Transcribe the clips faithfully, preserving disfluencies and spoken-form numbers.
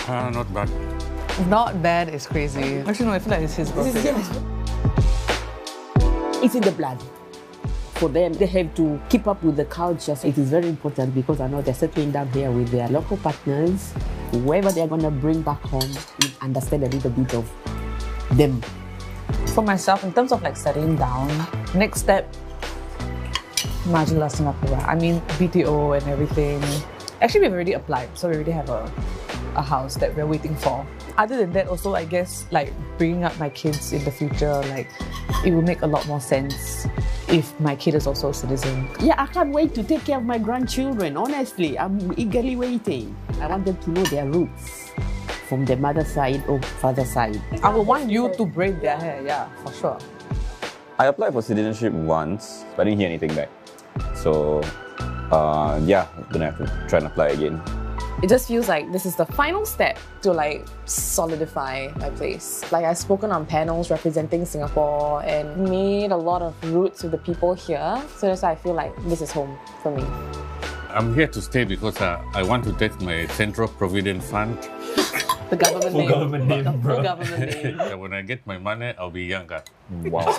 Uh, not bad. Not bad is crazy. Actually, no, I feel like it's his birthday. It's in the blood. For them, they have to keep up with the culture. So it is very important because I know they're settling down here with their local partners. Whoever they're going to bring back home, you understand a little bit of them. For myself, in terms of like settling down, next step, Majulah Singapore. I mean, B T O and everything. Actually, we've already applied, so we already have a, a house that we're waiting for. Other than that, also, I guess, like, bringing up my kids in the future, like, it will make a lot more sense if my kid is also a citizen. Yeah, I can't wait to take care of my grandchildren, honestly. I'm eagerly waiting. I want them to know their roots from their mother's side or father's side. I would want you to braid their hair, yeah, for sure. I applied for citizenship once, but I didn't hear anything back. So, uh, yeah, I'm gonna have to try and apply again. It just feels like this is the final step to like solidify my place. Like I've spoken on panels representing Singapore and made a lot of roots with the people here. So that's why I feel like this is home for me. I'm here to stay because uh, I want to take my Central Provident Fund. The government Full name. government name, Full bro. government name. Yeah, when I get my money, I'll be younger. Wow.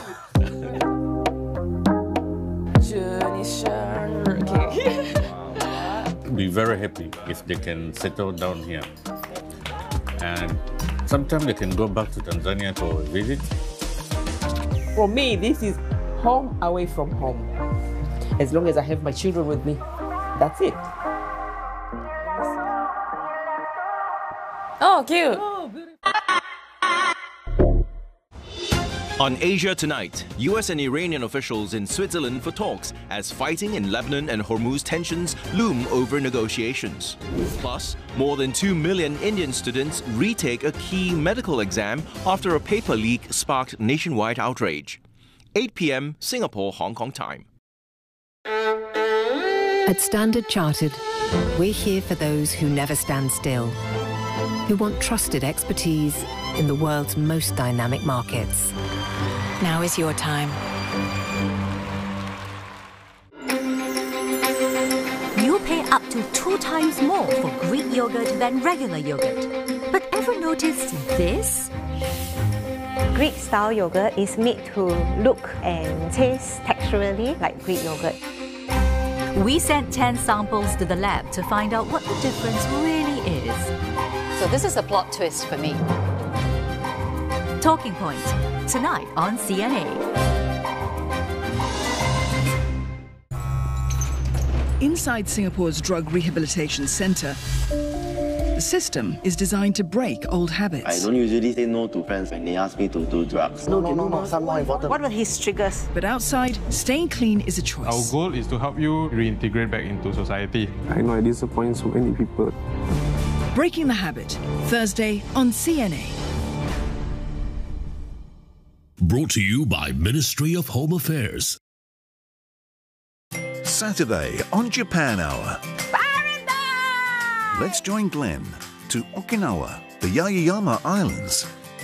Okay. Be very happy if they can settle down here. And sometimes they can go back to Tanzania to visit. For me, this is home away from home. As long as I have my children with me, that's it. Oh, cute. On Asia Tonight, U S and Iranian officials in Switzerland for talks as fighting in Lebanon and Hormuz tensions loom over negotiations. Plus, more than two million Indian students retake a key medical exam after a paper leak sparked nationwide outrage. eight p m Singapore-Hong Kong time. At Standard Chartered, we're here for those who never stand still, who want trusted expertise in the world's most dynamic markets. Now is your time. You'll pay up to two times more for Greek yogurt than regular yogurt. But ever noticed this? Greek-style yogurt is made to look and taste texturally like Greek yogurt. We sent ten samples to the lab to find out what the difference really is. So this is a plot twist for me. Talking Point, tonight on C N A. Inside Singapore's Drug Rehabilitation Centre, the system is designed to break old habits. I don't usually say no to friends when they ask me to do drugs. No, no, no, no, some more important. What were his triggers? But outside, staying clean is a choice. Our goal is to help you reintegrate back into society. I know I disappoint so many people. Breaking the Habit, Thursday on C N A. Brought to you by Ministry of Home Affairs. Saturday on Japan Hour. Let's join Glenn to Okinawa, the Yaeyama Islands,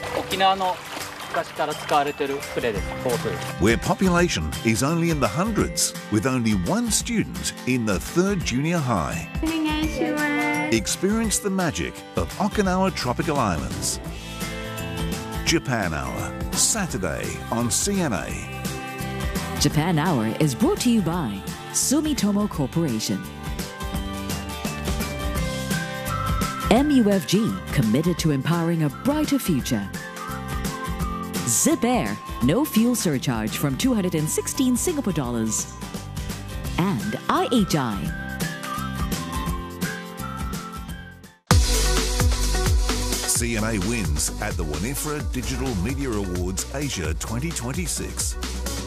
where population is only in the hundreds, with only one student in the third junior high. Experience the magic of Okinawa Tropical Islands. Japan Hour, Saturday on C N A. Japan Hour is brought to you by Sumitomo Corporation. M U F G, committed to empowering a brighter future. Zip Air, no fuel surcharge from two hundred sixteen Singapore dollars. And I H I. C N A wins at the Winifred Digital Media Awards Asia twenty twenty-six.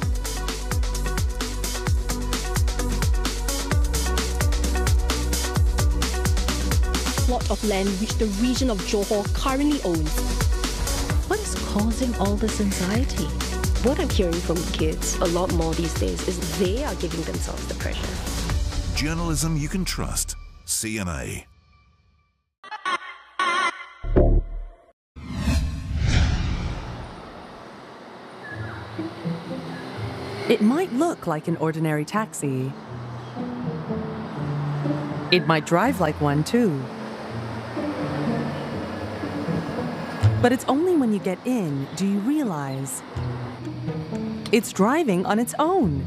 Plot of land which the region of Johor currently owns. What is causing all this anxiety? What I'm hearing from kids a lot more these days is they are giving themselves the pressure. Journalism you can trust. C N A. It might look like an ordinary taxi. It might drive like one too. But it's only when you get in do you realize it's driving on its own.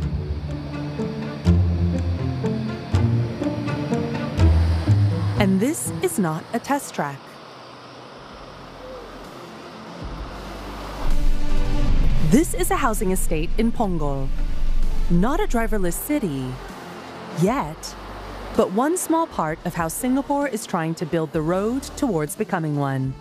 And this is not a test track. This is a housing estate in Punggol. Not a driverless city yet, but one small part of how Singapore is trying to build the road towards becoming one.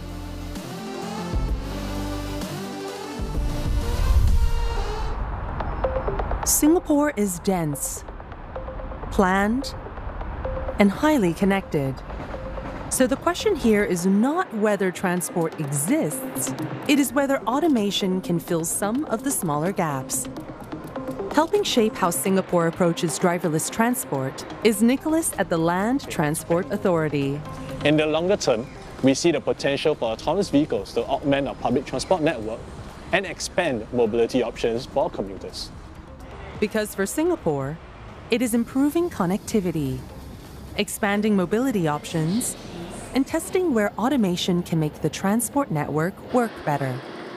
Singapore is dense, planned, and highly connected. So the question here is not whether transport exists, it is whether automation can fill some of the smaller gaps. Helping shape how Singapore approaches driverless transport is Nicholas at the Land Transport Authority. In the longer term, we see the potential for autonomous vehicles to augment our public transport network and expand mobility options for commuters. Because for Singapore, it is improving connectivity, expanding mobility options, and testing where automation can make the transport network work better.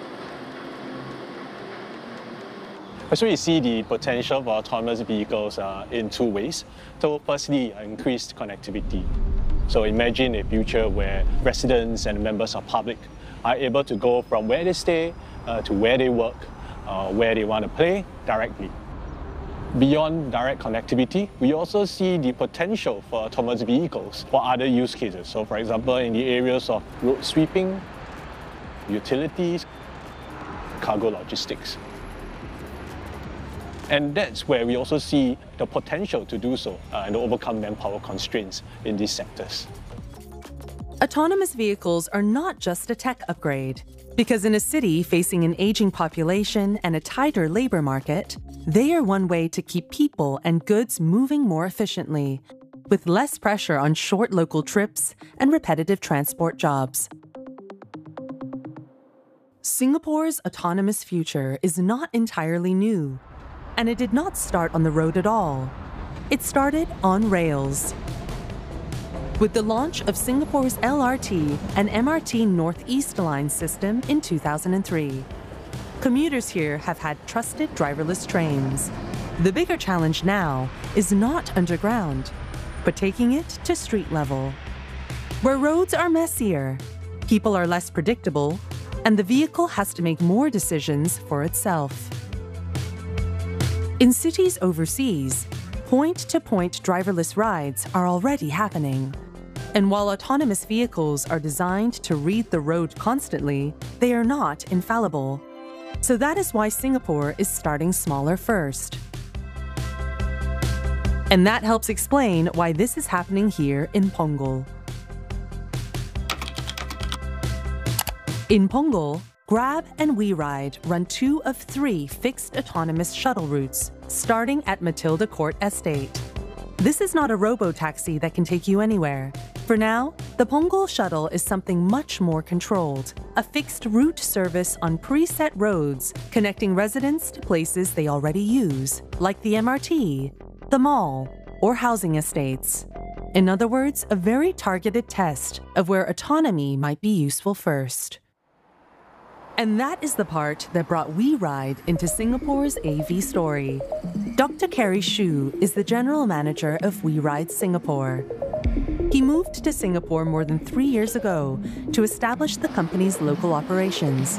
So we see the potential for autonomous vehicles uh, in two ways. So firstly, increased connectivity. So imagine a future where residents and members of public are able to go from where they stay uh, to where they work, uh, where they want to play directly. Beyond direct connectivity, we also see the potential for autonomous vehicles for other use cases. So for example, in the areas of road sweeping, utilities, cargo logistics. And that's where we also see the potential to do so uh, and to overcome manpower constraints in these sectors. Autonomous vehicles are not just a tech upgrade, because in a city facing an aging population and a tighter labor market, they are one way to keep people and goods moving more efficiently, with less pressure on short local trips and repetitive transport jobs. Singapore's autonomous future is not entirely new, and it did not start on the road at all. It started on rails. With the launch of Singapore's L R T and M R T Northeast Line system in two thousand three. Commuters here have had trusted driverless trains. The bigger challenge now is not underground, but taking it to street level, where roads are messier, people are less predictable, and the vehicle has to make more decisions for itself. In cities overseas, point-to-point driverless rides are already happening. And while autonomous vehicles are designed to read the road constantly, they are not infallible. So that is why Singapore is starting smaller first. And that helps explain why this is happening here in Punggol. In Punggol, Grab and WeRide run two of three fixed autonomous shuttle routes, starting at Matilda Court Estate. This is not a robo-taxi that can take you anywhere. For now, the Punggol shuttle is something much more controlled, a fixed route service on preset roads connecting residents to places they already use, like the M R T, the mall, or housing estates. In other words, a very targeted test of where autonomy might be useful first. And that is the part that brought WeRide into Singapore's A V story. Doctor Kerry Shu is the general manager of WeRide Singapore. He moved to Singapore more than three years ago to establish the company's local operations.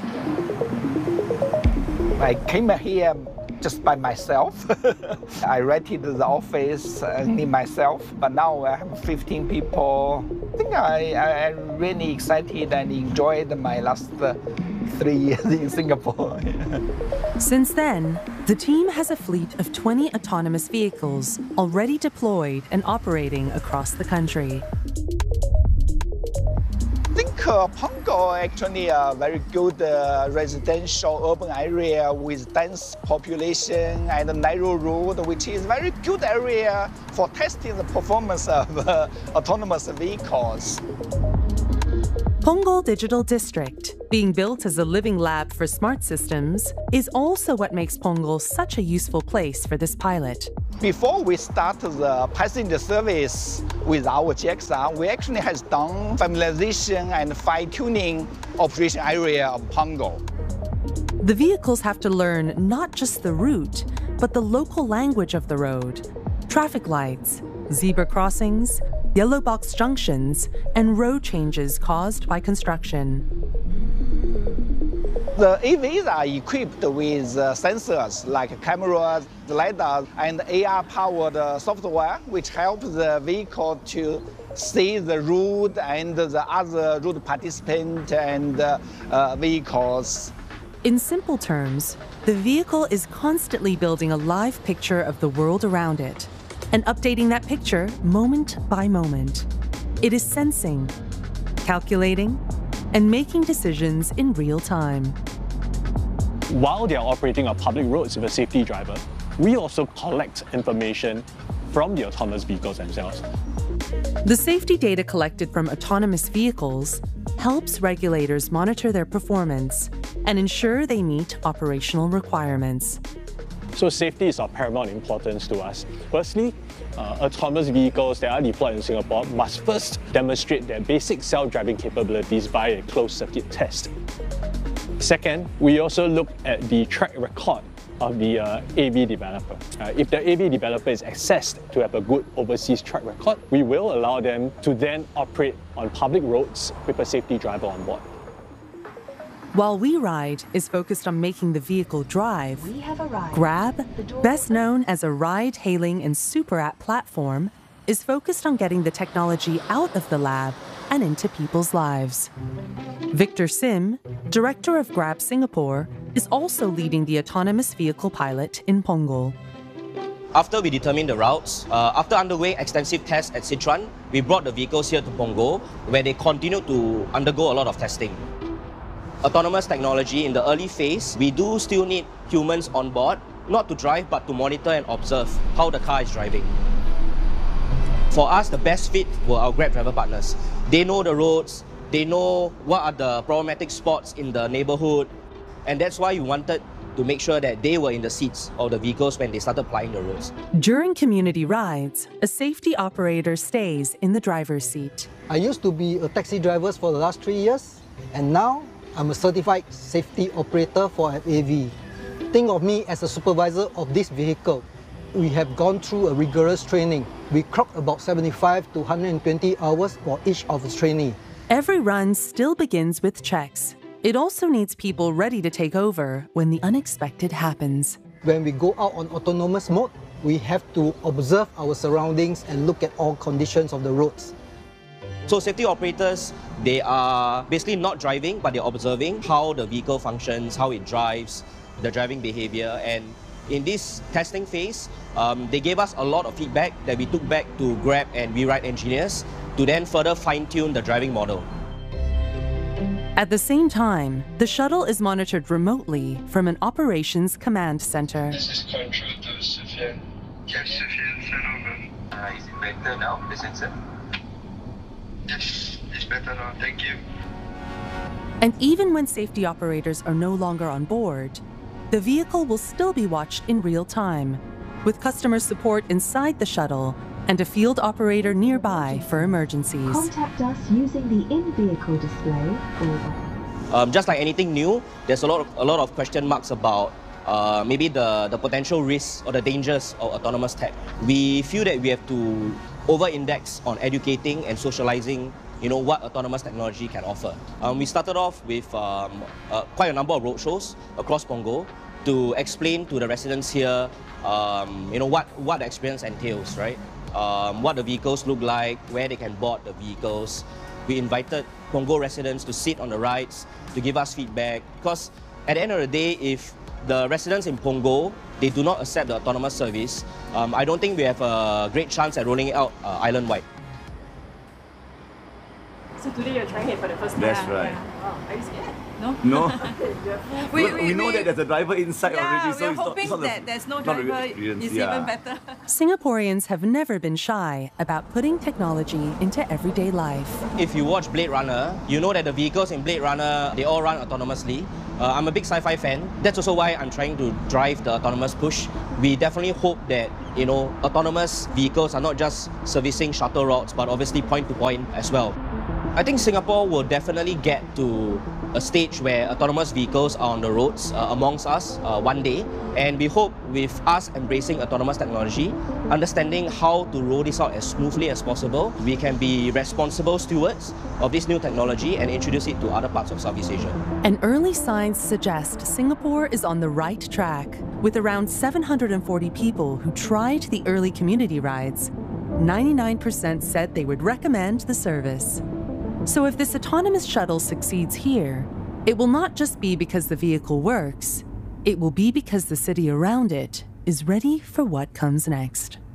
I came here just by myself. I rented the office only myself, but now I have fifteen people. I think I, I, I'm really excited and enjoyed my last uh, three years in Singapore. Since then, the team has a fleet of twenty autonomous vehicles already deployed and operating across the country. I think uh, Punggol actually a very good uh, residential urban area with dense population and a narrow road, which is very good area for testing the performance of uh, autonomous vehicles. Punggol Digital District Being built as a living lab for smart systems is also what makes Punggol such a useful place for this pilot. Before we start the passenger service with our J X R, we actually has done familiarization and fine-tuning operation area of Punggol. The vehicles have to learn not just the route, but the local language of the road, traffic lights, zebra crossings, yellow box junctions, and road changes caused by construction. The A Vs are equipped with uh, sensors like cameras, LiDAR, and A R-powered uh, software, which helps the vehicle to see the route and the other route participants and uh, uh, vehicles. In simple terms, the vehicle is constantly building a live picture of the world around it and updating that picture moment by moment. It is sensing, calculating, and making decisions in real time. While they are operating on public roads with a safety driver, we also collect information from the autonomous vehicles themselves. The safety data collected from autonomous vehicles helps regulators monitor their performance and ensure they meet operational requirements. So safety is of paramount importance to us. Firstly, uh, autonomous vehicles that are deployed in Singapore must first demonstrate their basic self-driving capabilities by a closed-circuit test. Second, we also look at the track record of the uh, A V developer. Uh, if the A V developer is assessed to have a good overseas track record, we will allow them to then operate on public roads with a safety driver on board. While WeRide is focused on making the vehicle drive, We have arrived. Grab, best known as a ride-hailing and super app platform, is focused on getting the technology out of the lab and into people's lives. Victor Sim, director of Grab Singapore, is also leading the autonomous vehicle pilot in Punggol. After we determined the routes, uh, after undergoing extensive tests at Sichuan, we brought the vehicles here to Punggol, where they continue to undergo a lot of testing. Autonomous technology in the early phase, we do still need humans on board, not to drive but to monitor and observe how the car is driving. For us, the best fit were our Grab driver partners. They know the roads, they know what are the problematic spots in the neighborhood, and that's why we wanted to make sure that they were in the seats of the vehicles when they started plying the roads. During community rides, a safety operator stays in the driver's seat. I used to be a taxi driver for the last three years, and now I'm a certified safety operator for an A V. Think of me as a supervisor of this vehicle. We have gone through a rigorous training. We clock about seventy-five to one hundred twenty hours for each of the trainee. Every run still begins with checks. It also needs people ready to take over when the unexpected happens. When we go out on autonomous mode, we have to observe our surroundings and look at all conditions of the roads. So safety operators, they are basically not driving, but they're observing how the vehicle functions, how it drives, the driving behavior. And in this testing phase, um, they gave us a lot of feedback that we took back to Grab and WeRide engineers to then further fine-tune the driving model. At the same time, the shuttle is monitored remotely from an operations command center. This is control to Sufyan. Yes, Sufyan, send over. Uh, is it better now, the sensor? Yes, it's better now, thank you. And even when safety operators are no longer on board, the vehicle will still be watched in real time, with customer support inside the shuttle and a field operator nearby for emergencies. Contact us using the in-vehicle display or... Um, just like anything new, there's a lot of, a lot of question marks about uh, maybe the, the potential risks or the dangers of autonomous tech. We feel that we have to over-index on educating and socializing, you know, what autonomous technology can offer. Um, we started off with um, uh, quite a number of roadshows across Punggol to explain to the residents here, um, you know, what, what the experience entails, right? Um, what the vehicles look like, where they can board the vehicles. We invited Punggol residents to sit on the rides, to give us feedback, because at the end of the day, if the residents in Punggol, they do not accept the autonomous service, um, I don't think we have a great chance at rolling it out uh, island-wide. So today you're trying it for the first time? That's right. Yeah. Oh, are you scared? No? No. we, we, we, we know we, that there's a driver inside yeah, already, so we're it's hoping not, it's not that a, there's no not a driver real experience. is yeah. even better. Singaporeans have never been shy about putting technology into everyday life. If you watch Blade Runner, you know that the vehicles in Blade Runner, they all run autonomously. Uh, I'm a big sci-fi fan. That's also why I'm trying to drive the autonomous push. We definitely hope that, you know, autonomous vehicles are not just servicing shuttle routes, but obviously point to point as well. I think Singapore will definitely get to a stage where autonomous vehicles are on the roads uh, amongst us uh, one day, and we hope with us embracing autonomous technology, understanding how to roll this out as smoothly as possible, we can be responsible stewards of this new technology and introduce it to other parts of Southeast Asia. And early signs suggest Singapore is on the right track. With around seven hundred forty people who tried the early community rides, ninety-nine percent said they would recommend the service. So if this autonomous shuttle succeeds here, it will not just be because the vehicle works, it will be because the city around it is ready for what comes next.